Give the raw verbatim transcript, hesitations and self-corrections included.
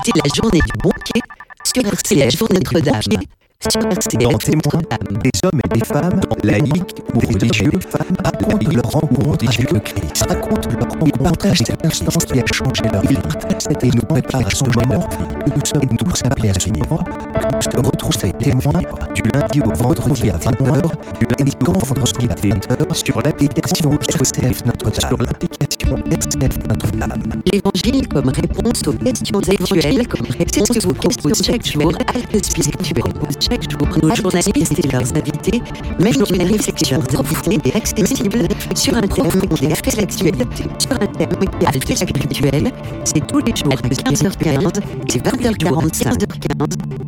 écoutez la journée du banquier sur R C F pour Notre-Dame. Sur R C F Dans témoins, des hommes et des femmes, laïcs ou religieux, racontent leur rencontre avec le Christ, racontent leur rencontre avec cette instance qui a changé leur vie, et nous prépare à son moment que nous sommes tous appelés à suivre, que nous retrouvons ces témoins du lundi au vendredi à vingt heures, du lundi au vendredi à vingt heures, sur l'application R C F Notre-Dame, sur l'application R C F Notre-Dame. L'Évangile comme réponse aux questions actuelles, comme réponse aux questions chaque jour, Halte spirituelle propose chaque jour nos journalistes et leurs invités mènent une réflexion profonde et accessible sur un thème qui est l'actualité, sur un thème qui est Halte spirituelle. C'est tous les jours de quinze heures quinze et vingt heures quarante-cinq.